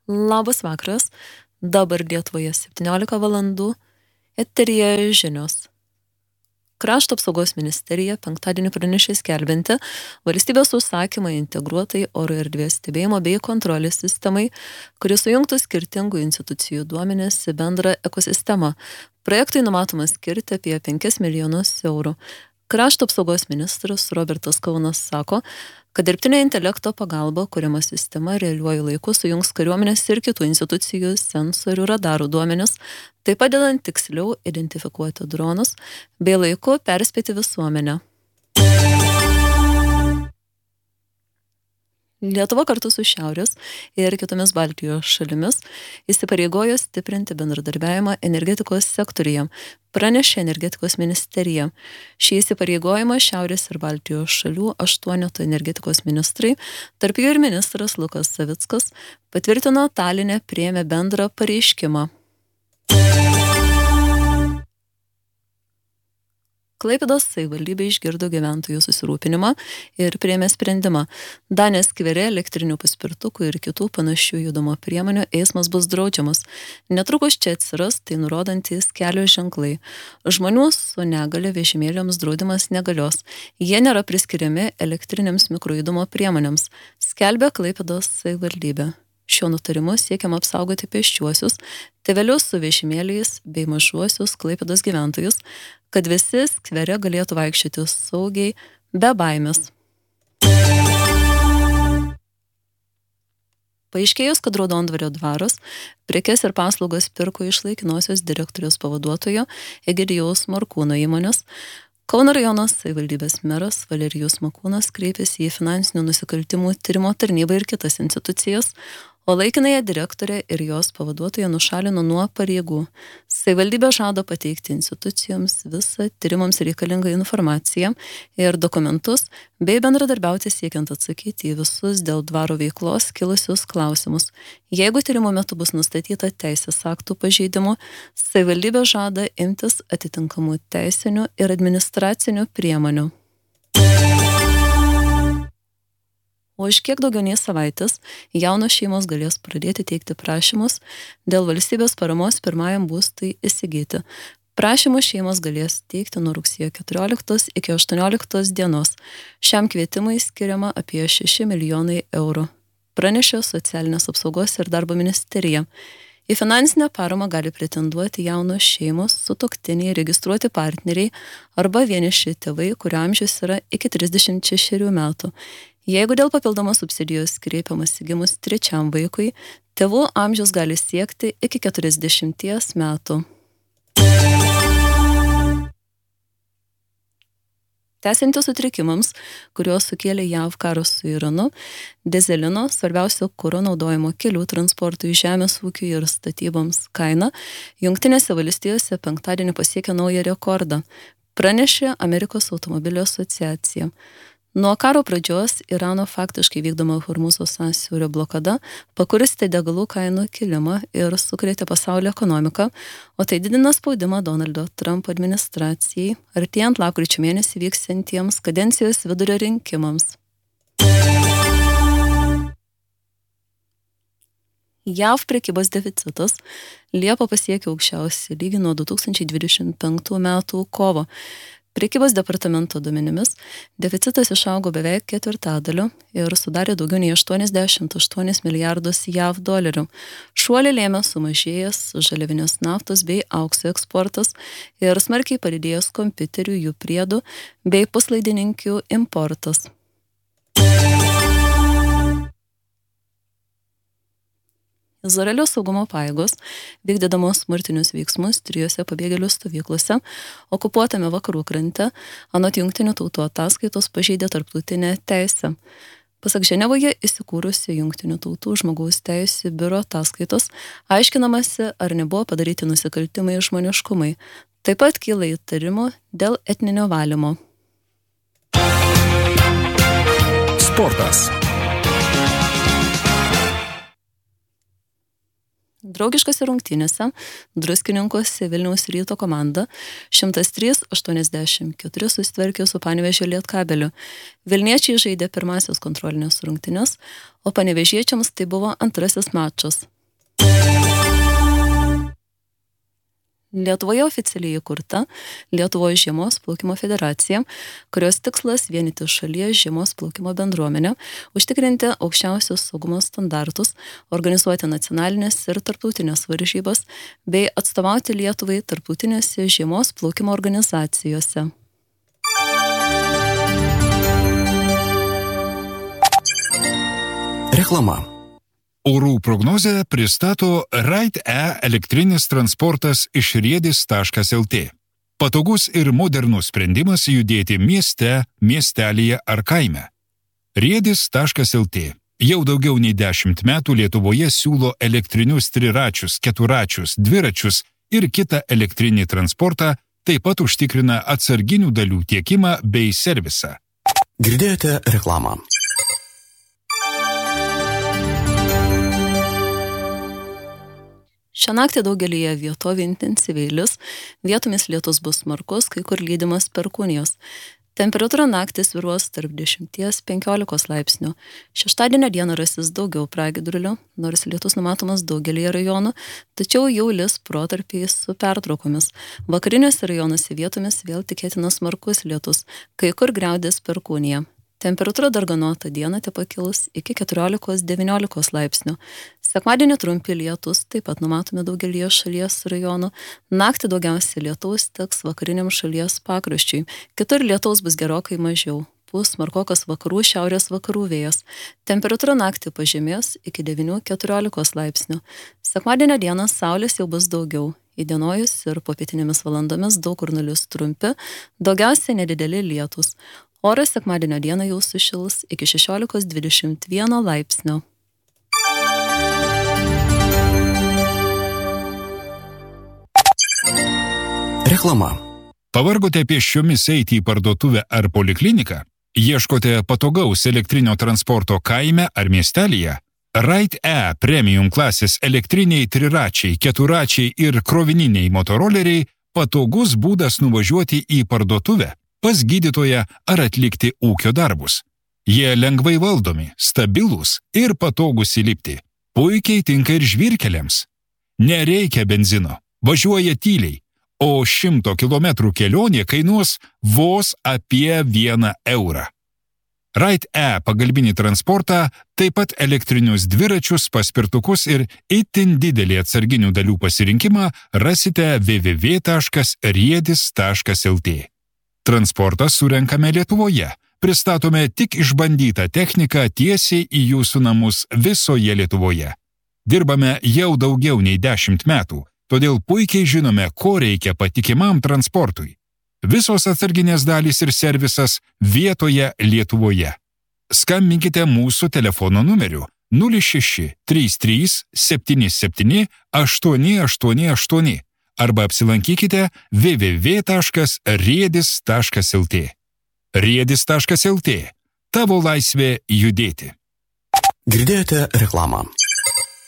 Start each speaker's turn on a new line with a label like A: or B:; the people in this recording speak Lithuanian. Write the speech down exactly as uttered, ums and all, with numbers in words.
A: Labas vakaras, dabar Lietuvoje septyniolika valandų, eteryje žinios. Krašto apsaugos ministerija penktadienį pranešė skelbianti valstybės užsakymą integruotai oro erdvės stebėjimo bei kontrolės sistemai, kuris sujungtų skirtingų institucijų duomenis į bendrą ekosistemą. Projektui numatoma skirti apie penkis milijonus eurų. Krašto apsaugos ministras Robertas Kaunas sako, kad dirbtinio intelekto pagalba kuriama sistema realiuoju laiku sujungs kariuomenės ir kitų institucijų sensorių radarų duomenis, taip padedant tiksliau identifikuoti dronus bei laiku perspėti visuomenę. Lietuva kartu su Šiaurės ir kitomis Baltijos šalimis įsipareigojo stiprinti bendradarbiavimą energetikos sektoriuje, pranešė energetikos ministerija. Šį įsipareigojimą Šiaurės ir Baltijos šalių aštuoneto energetikos ministrai, tarp jų ir ministras Lukas Savickas, patvirtino Taline priėmė bendrą pareiškimą. Klaipėdos savivaldybė išgirdo gyventojų susirūpinimą ir priėmė sprendimą. Danės skvere elektrinių paspirtukų ir kitų panašių judumo priemonių eismas bus draudžiamas. Netrukus čia atsiras tai nurodantys kelio ženklai. Žmonių su negale vežimėliams draudimas negalios. Jie nėra priskiriami elektriniams mikrojudumo priemonėms, skelbia Klaipėdos savivaldybė. Šiuo nutarimu siekiama apsaugoti pėsčiuosius, tėvelius su vežimėliais bei mažuosius Klaipėdos gyventojus, kad visi skvere galėtų vaikščioti saugiai, be baimės. Paaiškėjus, kad Raudondvario dvaras prekes ir paslaugas pirko iš laikinosios direktoriaus pavaduotojo Egidijaus Morkūno įmonės, Kauno rajono savivaldybės meras Valerijus Makūnas kreipėsi į finansinių nusikaltimų tyrimo tarnybą ir kitas institucijas, o laikinąją direktorę ir jos pavaduotoją nušalino nuo pareigų. Savivaldybė žada pateikti institucijoms visą tyrimams reikalingą informaciją ir dokumentus, bei bendradarbiauti siekiant atsakyti į visus dėl dvaro veiklos kilusius klausimus. Jeigu tyrimo metu bus nustatyta teisės aktų pažeidimų, savivaldybė žada imtis atitinkamų teisinių ir administracinių priemonių. O iš kiek daugiau nei savaitės jaunos šeimos galės pradėti teikti prašymus dėl valstybės paramos pirmajam būstui įsigyti. Prašymus šeimos galės teikti nuo rugsėjo keturioliktos iki aštuonioliktos dienos. Šiam kvietimui skiriama apie šeši milijonai eurų. Pranešė Socialinės apsaugos ir darbo ministerija. Į finansinę paramą gali pretenduoti jaunos šeimos, sutuoktiniai, registruoti partneriai arba vieniši tėvai, kurio amžius yra iki trisdešimt šešerių metų. Jeigu dėl papildomos subsidijos kreipiamasi gimus trečiam vaikui, tėvų amžius gali siekti iki keturiasdešimties metų. Tęsiantis sutrikimams, kuriuos sukėlė JAV karas su Iranu, dizelino, svarbiausio kuro naudojimo kelių transportui, žemės ūkiui ir statyboms kaina Jungtinėse valstijose penktadienį pasiekė naują rekordą, pranešė Amerikos automobilio asociacija. Nuo karo pradžios Irano faktiškai vykdoma Hormuzo sąsiaurio blokada pakurstė degalų kainų kilimą ir sukrėtė pasaulio ekonomiką, o tai didina spaudimą Donaldo Trumpo administracijai, artėjant lapkričio mėnesį vyksiantiems kadencijos vidurio rinkimams. JAV prekybos deficitas Liepą pasiekė aukščiausią lygį nuo du tūkstančiai dvidešimt penktų metų kovo. Prekybos departamento duomenimis deficitas išaugo beveik ketvirtadaliu ir sudarė daugiau nei aštuoniasdešimt aštuonis milijardus JAV dolerių. Šuolį lėmė sumažėjęs žaliavinės naftos bei aukso eksportas ir smarkiai padidėjęs kompiuterių, jų priedų bei puslaidininkių importas. Izraelio saugumo pajėgos, vykdydamos smurtinius veiksmus trijose pabėgėlių stovyklose, okupuotame vakarų krante, anot Jungtinių tautų ataskaitos pažeidė tarptautinę teisę. Pasak Ženevoje įsikūrusi Jungtinių tautų žmogaus teisių biuro ataskaitos, aiškinamasi, ar nebuvo padaryti nusikaltimai žmoniškumai. Taip pat kyla įtarimų dėl etninio valymo.
B: Sportas.
A: Draugiškose rungtynėse Druskininkuose Vilniaus Ryto komanda šimtas trys aštuoniasdešimt keturi susitvarkė su Panevėžio Lietkabeliu. Vilniečiai žaidė pirmasias kontrolinės rungtynes, o panevėžiečiams tai buvo antrasis mačas. Lietuvoje oficialiai įkurta Lietuvos žiemos plaukimo federacija, kurios tikslas vienyti šalies žiemos plaukimo bendruomenę, užtikrinti aukščiausius saugumo standartus, organizuoti nacionalinės ir tarptautinės varžybas bei atstovauti Lietuvai tarptautinėse žiemos plaukimo organizacijose.
B: Reklama. Orų prognozę pristato Ride-E elektrinis transportas iš riedis taškas el tė. Patogus ir modernus sprendimas judėti mieste, miestelyje ar kaime. riedis taškas el tė jau daugiau nei dešimt metų Lietuvoje siūlo elektrinius triračius, keturačius, dviračius ir kitą elektrinį transportą, taip pat užtikrina atsarginių dalių tiekimą bei servisą.
C: Girdėjote reklamą.
A: Šią naktį daugelyje vietovių intensyviai lis, vietomis lietus bus smarkus, kai kur lydimas perkūnijos. Temperatūra naktį svyruos tarp dešimt iki penkiolikos laipsnių. Šeštadienio dieną rasis daugiau pragiedrulių, nors lietus numatomas daugelyje rajonų, tačiau jau lis protarpiais su pertraukomis. Vakariniuose rajonuose vietomis vėl tikėtinas smarkus lietus, kai kur griaudės perkūnija. Temperatūra darganota dieną tepakilus iki keturiolikos devyniolikos laipsnių. Sekmadienį trumpi lietus, taip pat numatomi daugelyje šalies rajonų. Naktį daugiausiai lietaus teks vakariniam šalies pakraščiui. Kitur lietaus bus gerokai mažiau. Pūs smarkokas vakarų šiaurės vakarų vėjas. Temperatūra naktį pažemės iki devynių iki keturiolikos laipsnių. Sekmadienio dieną saulės jau bus daugiau. Įdienojus ir popietinėmis valandomis daug kur nulis trumpi, daugiausiai nedideli lietus. Oras sekmadienio dieną jau sušils iki šešiolikos dvidešimt vieno laipsnio.
C: Reklama.
B: Pavargote pėsčiomis eiti į parduotuvę ar polikliniką? Ieškote patogaus elektrinio transporto kaime ar miestelyje? Ride-E premium klasės elektriniai triračiai, keturačiai ir krovininiai motoroleriai patogus būdas nuvažiuoti į parduotuvę, pas gydytoją ar atlikti ūkio darbus. Jie lengvai valdomi, stabilūs ir patogus įlipti. Puikiai tinka ir žvyrkeliams. Nereikia benzino, važiuoja tyliai, o šimto kilometrų kelionė kainuos vos apie vieną eurą. Ride-E pagalbinį transportą, taip pat elektrinius dviračius, paspirtukus ir itin didelį atsarginių dalių pasirinkimą rasite w w w taškas riedis taškas el tė. Transportą surenkame Lietuvoje. Pristatome tik išbandytą techniką tiesiai į jūsų namus visoje Lietuvoje. Dirbame jau daugiau nei dešimt metų, todėl puikiai žinome, ko reikia patikimam transportui. Visos atsarginės dalys ir servisas vietoje Lietuvoje. Skambinkite mūsų telefono numeriu nulis šeši trys trys septyni septyni aštuoni aštuoni aštuoni arba apsilankykite w w w taškas riedis taškas el tė. riedis taškas el tė. Tavo laisvė judėti.
C: Girdėjote reklamą.